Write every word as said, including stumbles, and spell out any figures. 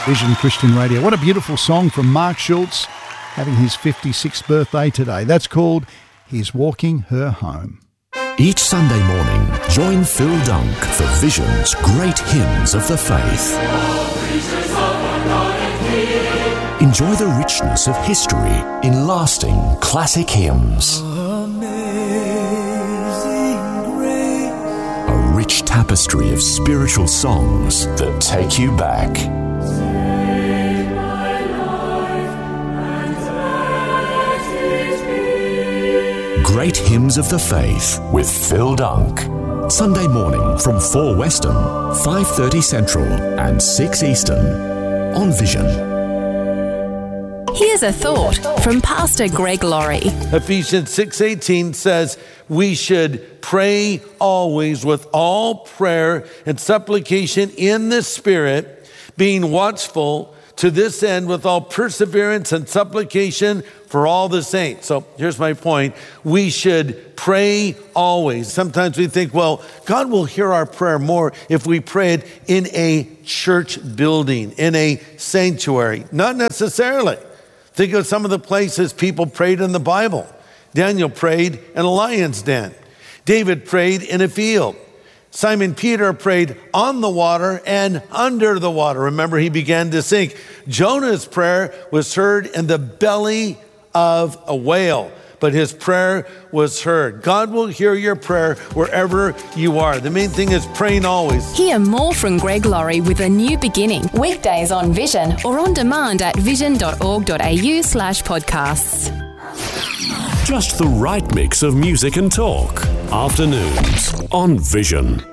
Vision Christian Radio. What a beautiful song from Mark Schultz, having his fifty-sixth birthday today. That's called He's Walking Her Home. Each Sunday morning, join Phil Dunk for Vision's Great Hymns of the Faith. Enjoy the richness of history in lasting classic hymns. A rich tapestry of spiritual songs that take you back. Great Hymns of the Faith with Phil Dunk. Sunday morning from four Western, five thirty Central and six Eastern on Vision. Here's a thought from Pastor Greg Laurie. Ephesians six eighteen says we should pray always with all prayer and supplication in the Spirit, being watchful to this end with all perseverance and supplication for all the saints. So here's my point. We should pray always. Sometimes we think, well, God will hear our prayer more if we pray it in a church building, in a sanctuary. Not necessarily. Think of some of the places people prayed in the Bible. Daniel prayed in a lion's den. David prayed in a field. Simon Peter prayed on the water and under the water. Remember, he began to sink. Jonah's prayer was heard in the belly of a whale, but his prayer was heard. God will hear your prayer wherever you are. The main thing is praying always. Hear more from Greg Laurie with A New Beginning, weekdays on Vision or on demand at vision.org.au slash podcasts. Just the right mix of music and talk. Afternoons on Vision.